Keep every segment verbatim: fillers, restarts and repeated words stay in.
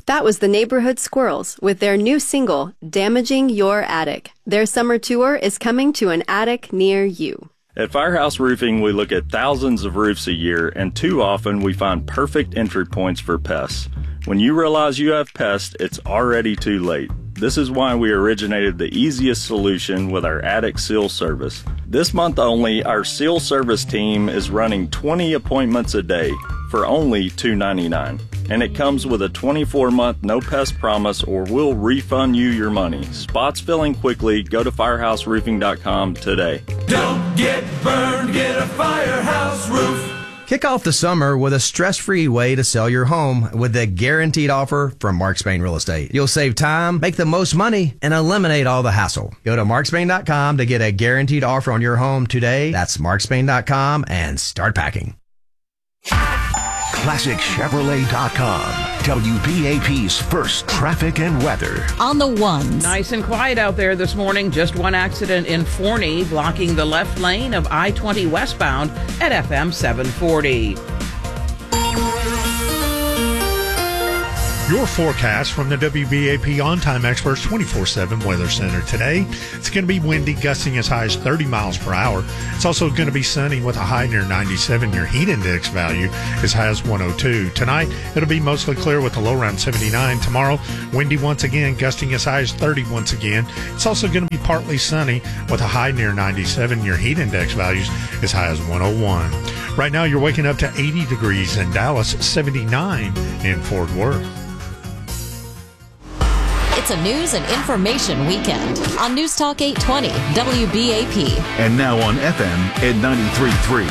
That was the Neighborhood Squirrels with their new single, Damaging Your Attic. Their summer tour is coming to an attic near you. At Firehouse Roofing, we look at thousands of roofs a year, and too often we find perfect entry points for pests. When you realize you have pests, it's already too late. This is why we originated the easiest solution with our attic seal service. This month only, our seal service team is running twenty appointments a day for only two dollars and ninety-nine cents. And it comes with a twenty-four month no pest promise, or we'll refund you your money. Spots filling quickly. Go to firehouse roofing dot com today. Don't get burned, get a Firehouse Roof. Kick off the summer with a stress-free way to sell your home with the guaranteed offer from Mark Spain Real Estate. You'll save time, make the most money, and eliminate all the hassle. Go to mark spain dot com to get a guaranteed offer on your home today. That's mark spain dot com and start packing. classic chevrolet dot com. W B A P's first traffic and weather. On the ones. Nice and quiet out there this morning. Just one accident in Forney blocking the left lane of I twenty westbound at F M seven forty. Your forecast from the W B A P On-Time Experts twenty-four seven Weather Center today. It's going to be windy, gusting as high as thirty miles per hour. It's also going to be sunny with a high near ninety-seven. Your heat index value as high as one oh two. Tonight, it'll be mostly clear with a low around seventy-nine. Tomorrow, windy once again, gusting as high as thirty once again. It's also going to be partly sunny with a high near ninety-seven. Your heat index values as high as one oh one. Right now, you're waking up to eighty degrees in Dallas, seventy-nine in Fort Worth. It's a news and information weekend on News Talk eight twenty W B A P. And now on F M at ninety-three point three.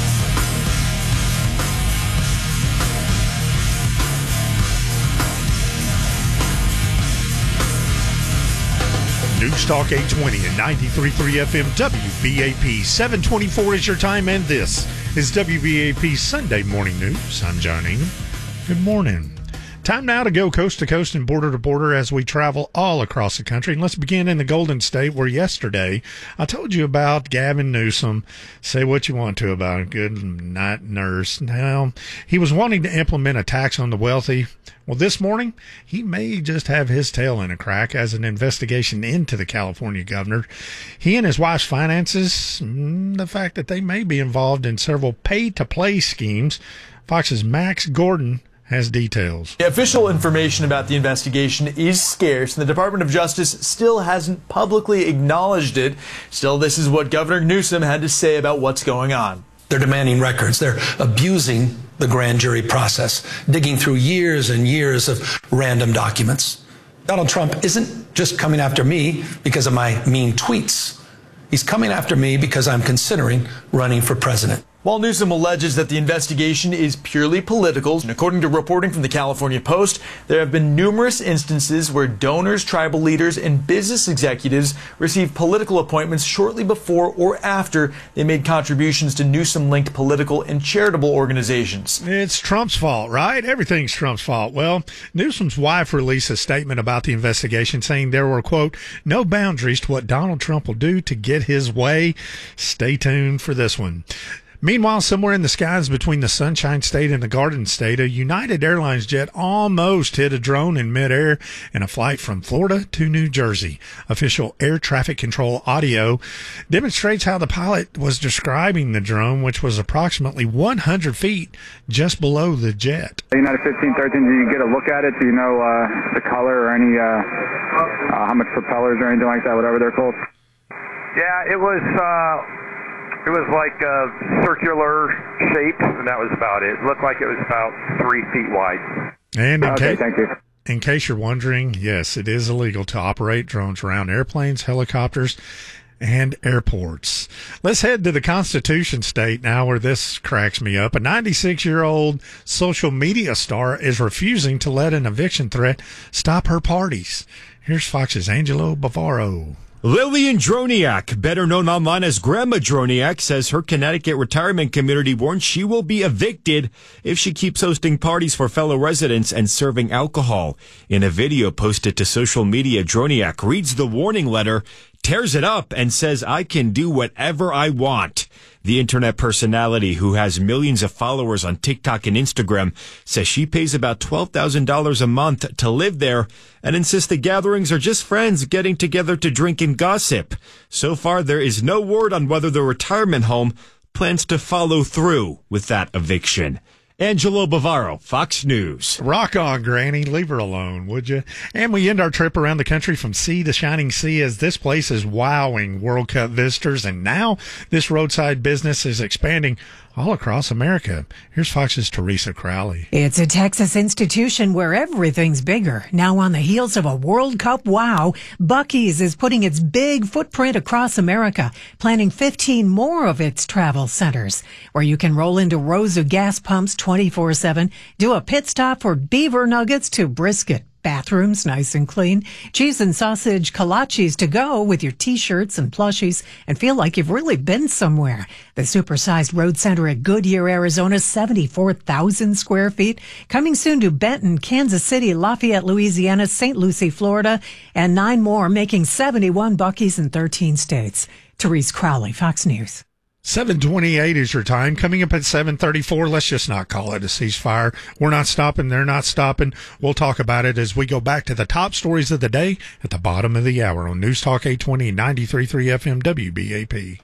News Talk eight twenty and ninety-three point three F M W B A P. seven twenty-four is your time, and this is W B A P Sunday Morning News. I'm John Ingham. Good morning. Time now to go coast to coast and border to border as we travel all across the country. And let's begin in the Golden State, where yesterday I told you about Gavin Newsom. Say what you want to about a good night nurse. Now, he was wanting to implement a tax on the wealthy. Well, this morning, he may just have his tail in a crack as an investigation into the California governor. He and his wife's finances, the fact that they may be involved in several pay-to-play schemes. Fox's Max Gordon has details. The official information about the investigation is scarce, and the Department of Justice still hasn't publicly acknowledged it. Still, this is what Governor Newsom had to say about what's going on. They're demanding records. They're abusing the grand jury process, digging through years and years of random documents. Donald Trump isn't just coming after me because of my mean tweets. He's coming after me because I'm considering running for president. While Newsom alleges that the investigation is purely political, and according to reporting from the California Post, there have been numerous instances where donors, tribal leaders, and business executives received political appointments shortly before or after they made contributions to Newsom-linked political and charitable organizations. It's Trump's fault, right? Everything's Trump's fault. Well, Newsom's wife released a statement about the investigation saying there were, quote, no boundaries to what Donald Trump will do to get his way. Stay tuned for this one. Meanwhile, somewhere in the skies between the Sunshine State and the Garden State, a United Airlines jet almost hit a drone in midair in a flight from Florida to New Jersey. Official air traffic control audio demonstrates how the pilot was describing the drone, which was approximately one hundred feet just below the jet. United fifteen thirteen, do you get a look at it? Do you know uh, the color or any, uh, uh, how much propellers or anything like that, whatever they're called? Yeah, it was... Uh It was like a circular shape, and that was about it. It looked like it was about three feet wide. And in, okay, case, thank you. in case you're wondering, yes, it is illegal to operate drones around airplanes, helicopters, and airports. Let's head to the Constitution State now, where this cracks me up. A ninety-six-year-old social media star is refusing to let an eviction threat stop her parties. Here's Fox's Angelo Bavaro. Lillian Droniak, better known online as Grandma Droniak, says her Connecticut retirement community warns she will be evicted if she keeps hosting parties for fellow residents and serving alcohol. In a video posted to social media, Droniak reads the warning letter tears it up and says, I can do whatever I want. The internet personality, who has millions of followers on TikTok and Instagram, says she pays about twelve thousand dollars a month to live there and insists the gatherings are just friends getting together to drink and gossip. So far, there is no word on whether the retirement home plans to follow through with that eviction. Angelo Bavaro, Fox News. Rock on, Granny. Leave her alone, would you? And we end our trip around the country from sea to shining sea, as this place is wowing World Cup visitors. And now this roadside business is expanding all across America. Here's Fox's Teresa Crowley. It's a Texas institution where everything's bigger. Now on the heels of a World Cup wow, Buc-ee's is putting its big footprint across America, planning fifteen more of its travel centers, where you can roll into rows of gas pumps twenty-four seven, do a pit stop for beaver nuggets to brisket. Bathrooms nice and clean, cheese and sausage kolaches to go with your t-shirts and plushies, and feel like you've really been somewhere. The supersized road center at Goodyear, Arizona, seventy-four thousand square feet, coming soon to Benton, Kansas City, Lafayette, Louisiana, Saint Lucie, Florida, and nine more, making seventy-one Buc-ee's in thirteen states. Therese Crowley, Fox News. seven twenty-eight is your time. Coming up at seven thirty-four, let's just not call it a ceasefire. We're not stopping. They're not stopping. We'll talk about it as we go back to the top stories of the day at the bottom of the hour on News Talk eight twenty and ninety-three point three F M W B A P.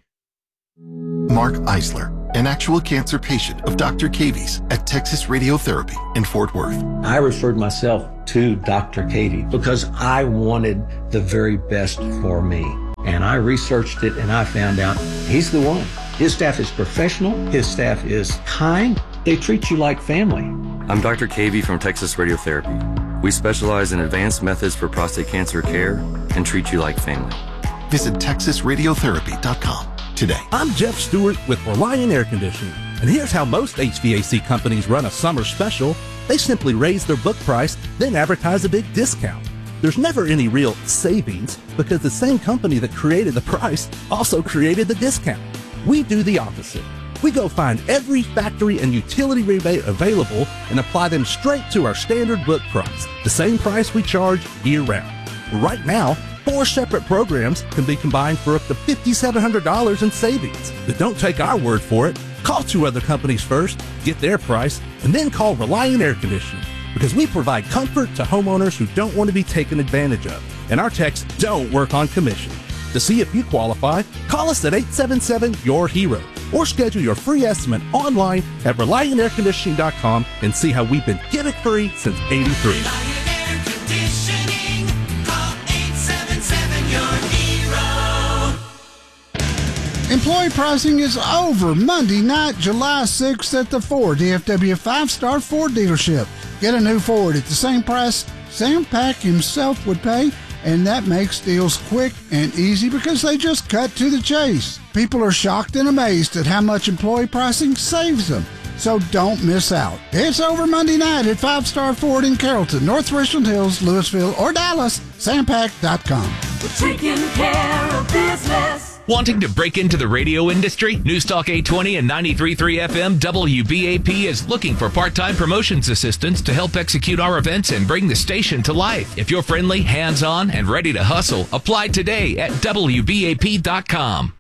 Mark Eisler, an actual cancer patient of Doctor Cavy's at Texas Radiotherapy in Fort Worth. I referred myself to Doctor Cavey because I wanted the very best for me. And I researched it and I found out he's the one. His staff is professional. His staff is kind. They treat you like family. I'm Doctor Cavey from Texas Radiotherapy. We specialize in advanced methods for prostate cancer care and treat you like family. Visit texas radiotherapy dot com today. I'm Jeff Stewart with Reliant Air Conditioning. And here's how most H V A C companies run a summer special. They simply raise their book price, then advertise a big discount. There's never any real savings because the same company that created the price also created the discount. We do the opposite. We go find every factory and utility rebate available and apply them straight to our standard book price, the same price we charge year-round. Right now, four separate programs can be combined for up to five thousand seven hundred dollars in savings. But don't take our word for it. Call two other companies first, get their price, and then call Reliant Air Conditioning, because we provide comfort to homeowners who don't want to be taken advantage of. And our techs don't work on commission. To see if you qualify, call us at eight seven seven, Y O U R hero or schedule your free estimate online at reliant air conditioning dot com and see how we've been gimmick free since eighty-three. Employee pricing is over Monday night, July sixth at the Ford D F W five-star Ford dealership. Get a new Ford at the same price Sam Pack himself would pay, and that makes deals quick and easy because they just cut to the chase. People are shocked and amazed at how much employee pricing saves them. So don't miss out. It's over Monday night at Five Star Ford in Carrollton, North Richland Hills, Louisville, or Dallas. sam pack dot com. We're taking care of business. Wanting to break into the radio industry? News Talk eight twenty and ninety-three point three F M W B A P is looking for part-time promotions assistants to help execute our events and bring the station to life. If you're friendly, hands-on, and ready to hustle, apply today at W B A P dot com.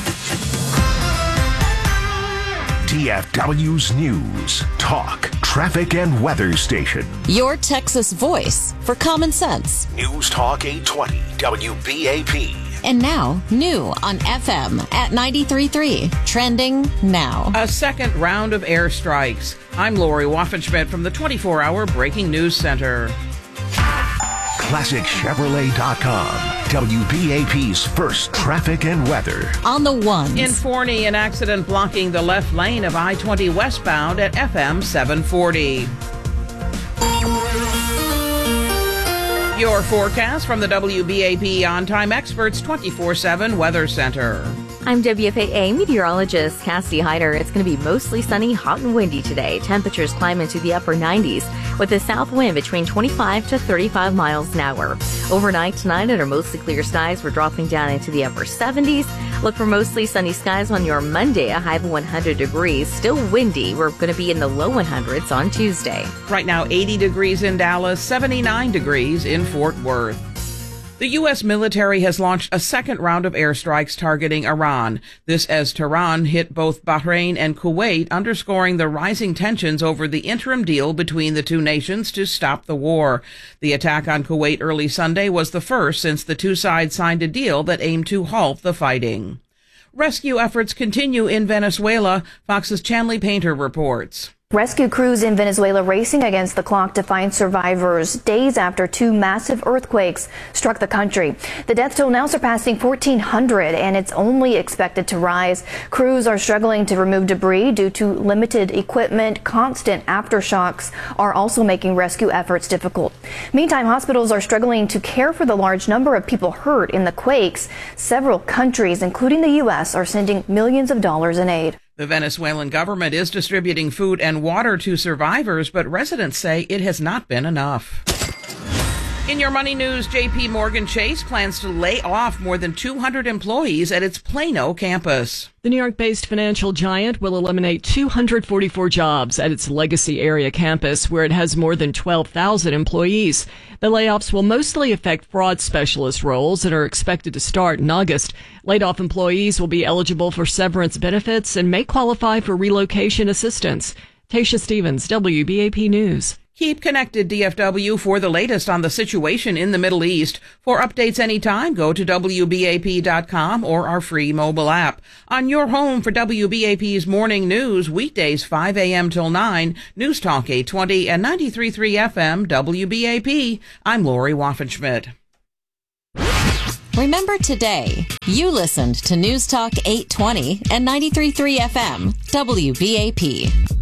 T F W's News, Talk, Traffic, and Weather Station. Your Texas voice for common sense. News Talk eight twenty W B A P. And now, new on F M at ninety-three point three. Trending now. A second round of airstrikes. I'm Lori Waffenschmidt from the twenty-four hour Breaking News Center. Classic Chevrolet dot com. W B A P's first traffic and weather. On the ones. In Forney, an accident blocking the left lane of I twenty westbound at F M seven forty. Your forecast from the W B A P On-Time Experts twenty-four seven Weather Center. I'm W F A A meteorologist Cassidy Hyder. It's going to be mostly sunny, hot and windy today. Temperatures climb into the upper nineties with a south wind between twenty-five to thirty-five miles an hour. Overnight tonight, under mostly clear skies, we're dropping down into the upper seventies. Look for mostly sunny skies on your Monday, a high of one hundred degrees. Still windy. We're going to be in the low hundreds on Tuesday. Right now, eighty degrees in Dallas, seventy-nine degrees in Fort Worth. The U S military has launched a second round of airstrikes targeting Iran. This as Tehran hit both Bahrain and Kuwait, underscoring the rising tensions over the interim deal between the two nations to stop the war. The attack on Kuwait early Sunday was the first since the two sides signed a deal that aimed to halt the fighting. Rescue efforts continue in Venezuela. Fox's Chanley Painter reports. Rescue crews in Venezuela racing against the clock to find survivors days after two massive earthquakes struck the country. The death toll now surpassing fourteen hundred, and it's only expected to rise. Crews are struggling to remove debris due to limited equipment. Constant aftershocks are also making rescue efforts difficult. Meantime, hospitals are struggling to care for the large number of people hurt in the quakes. Several countries, including the U S, are sending millions of dollars in aid. The Venezuelan government is distributing food and water to survivors, but residents say it has not been enough. In your money news, J P Morgan Chase plans to lay off more than two hundred employees at its Plano campus. The New York-based financial giant will eliminate two hundred forty-four jobs at its Legacy area campus, where it has more than twelve thousand employees. The layoffs will mostly affect fraud specialist roles and are expected to start in August. Laid-off employees will be eligible for severance benefits and may qualify for relocation assistance. Tasha Stevens, W B A P News. Keep connected, D F W, for the latest on the situation in the Middle East. For updates anytime, go to W B A P dot com or our free mobile app. On your home for W B A P's morning news, weekdays five a.m. till nine, News Talk eight twenty and ninety-three point three F M, W B A P. I'm Lori Waffenschmidt. Remember today, you listened to News Talk eight twenty and ninety-three point three F M, W B A P.